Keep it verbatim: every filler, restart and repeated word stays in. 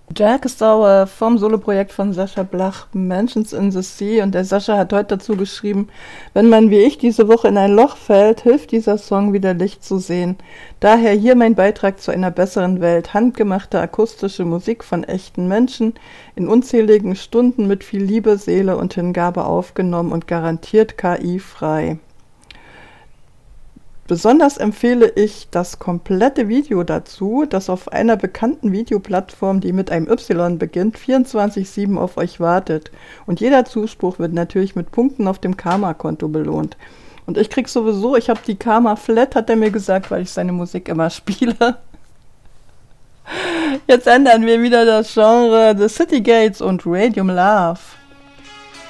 Jack ist sauer vom Soloprojekt von Sascha Blach, Mansions in the Sea. Und der Sascha hat heute dazu geschrieben, wenn man wie ich diese Woche in ein Loch fällt, hilft dieser Song wieder Licht zu sehen. Daher hier mein Beitrag zu einer besseren Welt. Handgemachte akustische Musik von echten Menschen, in unzähligen Stunden mit viel Liebe, Seele und Hingabe aufgenommen und garantiert K I-frei. Besonders empfehle ich das komplette Video dazu, das auf einer bekannten Videoplattform, die mit einem Y beginnt, vierundzwanzig sieben auf euch wartet. Und jeder Zuspruch wird natürlich mit Punkten auf dem Karma-Konto belohnt. Und ich krieg sowieso, ich habe die Karma Flat, hat er mir gesagt, weil ich seine Musik immer spiele. Jetzt ändern wir wieder das Genre The City Gates und Radium Love.